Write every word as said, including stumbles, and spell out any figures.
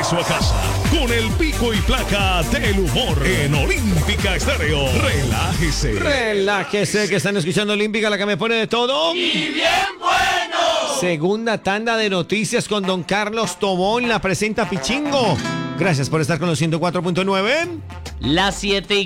regreso a casa con el pico y placa del humor en Olímpica Estéreo. Relájese. Relájese, que están escuchando Olímpica, la que me pone de todo. ¡Y bien bueno! Segunda tanda de noticias con don Carlos Tobón, la presenta Pichingo. Gracias por estar con los ciento cuatro punto nueve. Las siete y